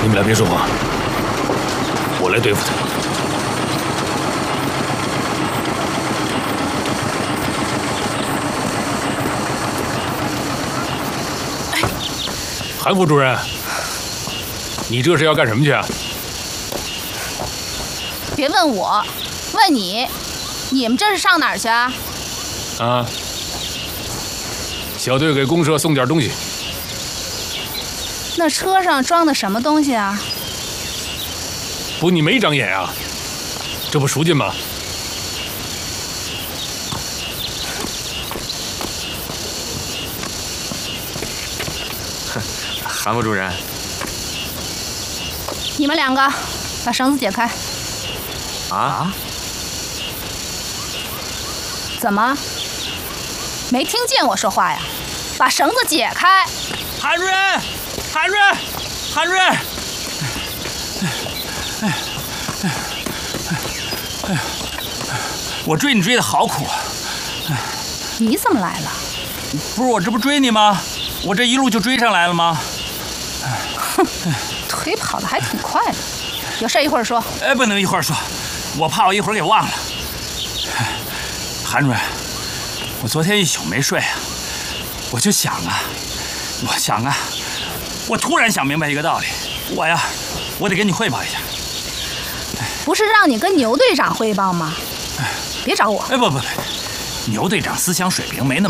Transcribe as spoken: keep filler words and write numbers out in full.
你们俩别说话，我来对付他。韩副主任，你这是要干什么去啊？ 别问我，问你，你们这是上哪儿去啊？ 啊，小队给公社送点东西。 那车上装的什么东西啊？ 不，你没长眼啊？这不赎金吗？ 韩副主任， 你们两个把绳子解开。 啊？ 怎么？没听见我说话呀？把绳子解开！ 韩瑞，韩瑞，韩瑞！哎，哎，哎呀，我追你追得好苦啊！ 你怎么来了？ 不是我这不追你吗？我这一路就追上来了吗？ 哼，腿跑得还挺快的。有事一会儿说。 哎，不能一会儿说，我怕我一会儿给忘了。韩瑞，我昨天一宿没睡啊，我就想啊，我想啊，我突然想明白一个道理，我呀，我得跟你汇报一下。 不是让你跟牛队长汇报吗？别找我。 哎，不不不，牛队长思想水平没那么。